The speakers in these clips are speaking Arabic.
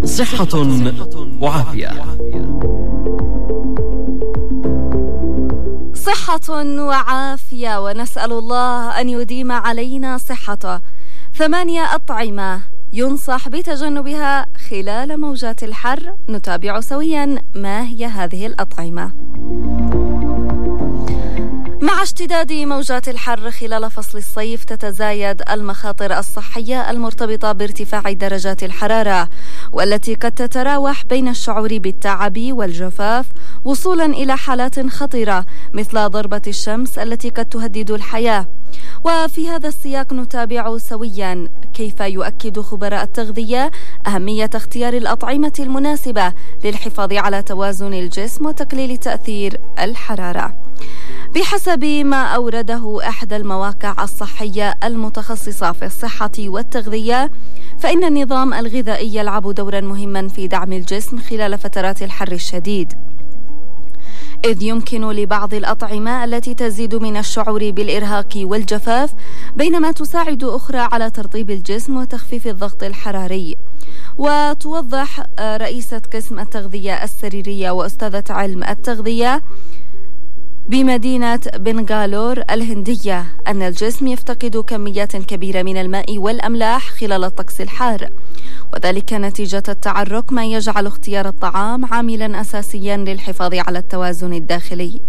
صحة وعافية. صحة وعافية، ونسأل الله أن يديم علينا صحته. 8 أطعمة ينصح بتجنبها خلال موجات الحر. نتابع سويا ما هي هذه الأطعمة. مع اشتداد موجات الحر خلال فصل الصيف تتزايد المخاطر الصحية المرتبطة بارتفاع درجات الحرارة، والتي قد تتراوح بين الشعور بالتعب والجفاف وصولا إلى حالات خطيرة مثل ضربة الشمس التي قد تهدد الحياة. وفي هذا السياق نتابع سويا كيف يؤكد خبراء التغذية أهمية اختيار الأطعمة المناسبة للحفاظ على توازن الجسم وتقليل تأثير الحرارة. بحسب ما أورده أحد المواقع الصحية المتخصصة في الصحة والتغذية، فإن النظام الغذائي يلعب دورا مهما في دعم الجسم خلال فترات الحر الشديد، إذ يمكن لبعض الأطعمة التي تزيد من الشعور بالإرهاق والجفاف، بينما تساعد أخرى على ترطيب الجسم وتخفيف الضغط الحراري. وتوضح رئيسة قسم التغذية السريرية وأستاذة علم التغذية بمدينة بنغالور الهندية أن الجسم يفتقد كميات كبيرة من الماء والأملاح خلال الطقس الحار، وذلك نتيجة التعرق، ما يجعل اختيار الطعام عاملا أساسيا للحفاظ على التوازن الداخلي.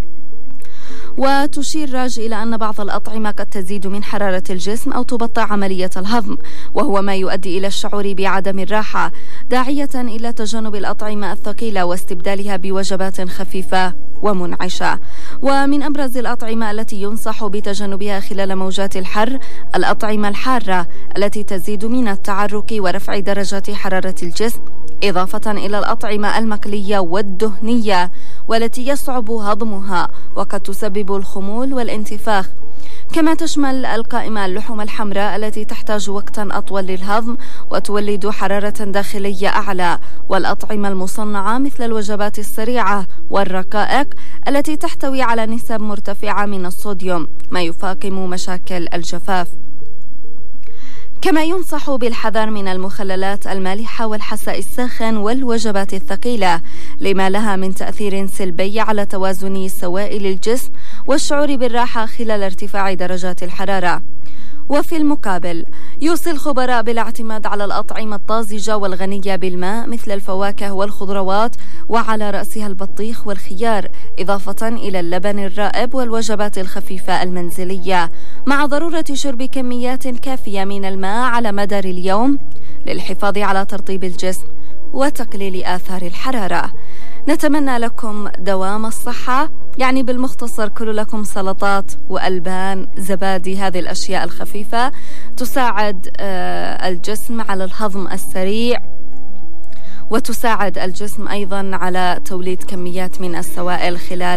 وتشير راج إلى أن بعض الأطعمة قد تزيد من حرارة الجسم أو تبطئ عملية الهضم، وهو ما يؤدي إلى الشعور بعدم الراحة، داعية إلى تجنب الأطعمة الثقيلة واستبدالها بوجبات خفيفة ومنعشة. ومن أبرز الأطعمة التي ينصح بتجنبها خلال موجات الحر الأطعمة الحارة التي تزيد من التعرق ورفع درجات حرارة الجسم، إضافة إلى الأطعمة المقلية والدهنية والتي يصعب هضمها وقد تسبب الخمول والانتفاخ. كما تشمل القائمة اللحوم الحمراء التي تحتاج وقتا أطول للهضم وتولد حرارة داخلية أعلى، والأطعمة المصنعة مثل الوجبات السريعة والرقائق التي تحتوي على نسب مرتفعة من الصوديوم، ما يفاقم مشاكل الجفاف. كما ينصح بالحذر من المخللات المالحة والحساء الساخن والوجبات الثقيلة، لما لها من تأثير سلبي على توازن سوائل الجسم والشعور بالراحة خلال ارتفاع درجات الحرارة. وفي المقابل يوصي الخبراء بالاعتماد على الأطعمة الطازجة والغنية بالماء مثل الفواكه والخضروات، وعلى رأسها البطيخ والخيار، إضافة إلى اللبن الرائب والوجبات الخفيفة المنزلية، مع ضرورة شرب كميات كافية من الماء على مدار اليوم للحفاظ على ترطيب الجسم وتقليل آثار الحرارة. نتمنى لكم دوام الصحة، يعني بالمختصر كلوا لكم سلطات وألبان زبادي، هذه الأشياء الخفيفة تساعد الجسم على الهضم السريع، وتساعد الجسم أيضا على توليد كميات من السوائل خلال